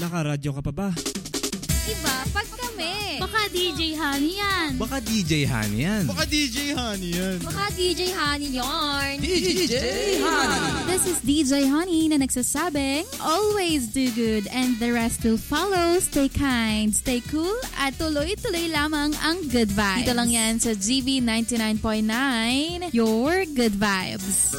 Nakaradyo ka pa ba? Iba pag kami. Baka DJ Honey yan. Baka DJ Honey yan. Baka DJ Honey yan. Baka DJ Honey yarn. DJ Honey. This is DJ Honey na nagsasabing, always do good and the rest will follow. Stay kind, stay cool, at tuloy-tuloy lamang ang good vibes. Dito lang yan sa GV 99.9, your good vibes.